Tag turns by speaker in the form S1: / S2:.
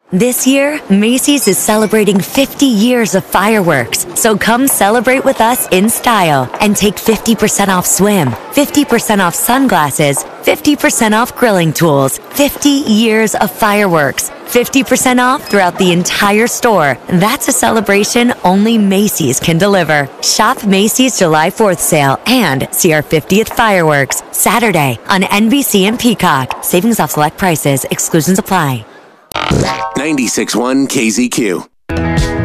S1: This year, Macy's is celebrating 50 years of fireworks, so come celebrate with us in style and take 50% off swim, 50% off sunglasses, 50% off grilling tools, 50 years of fireworks, 50% off throughout the entire store. That's a celebration only Macy's can deliver. Shop Macy's July 4th sale and see our 50th fireworks Saturday on NBC and Peacock. Savings off select prices. Exclusions apply.
S2: 96.1 KZQ.